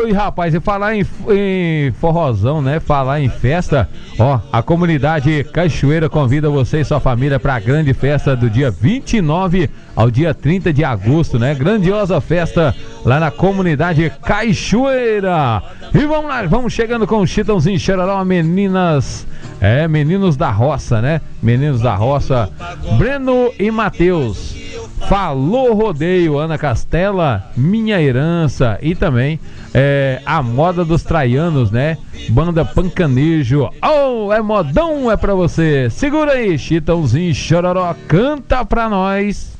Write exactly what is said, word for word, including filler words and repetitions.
Oi, rapaz, e falar em, em forrozão, né? Falar em festa, ó, a comunidade Cachoeira convida você e sua família para a grande festa do dia vinte e nove ao dia trinta de agosto, né? Grandiosa festa lá na comunidade Cachoeira. E vamos lá, vamos chegando com o Chitãozinho Chororó, meninas, é, meninos da roça, né? Meninos da roça, Breno e Matheus. Falou Rodeio, Ana Castela, Minha Herança e também é, a moda dos traianos, né? Banda Pancanejo. Oh, é modão, é pra você. Segura aí, Chitãozinho Chororó, canta pra nós.